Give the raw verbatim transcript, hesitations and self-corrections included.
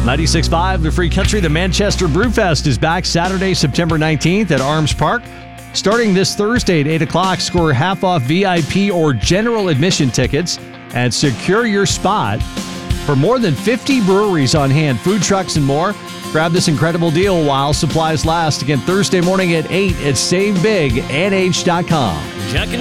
ninety-six point five, The Free Country. The Manchester Brewfest is back Saturday, September nineteenth at Arms Park. Starting this Thursday at eight o'clock, score half-off V I P or general admission tickets and secure your spot. For more than fifty breweries on hand, food trucks, and more, grab this incredible deal while supplies last. Again, Thursday morning at eight at save big N H dot com. Checking